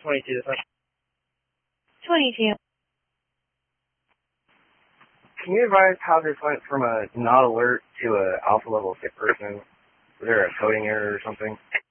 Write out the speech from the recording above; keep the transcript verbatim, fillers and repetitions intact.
twenty-two. twenty-two. Can you advise how this went from a not alert to a alpha level sick person? Was there a coding error or something?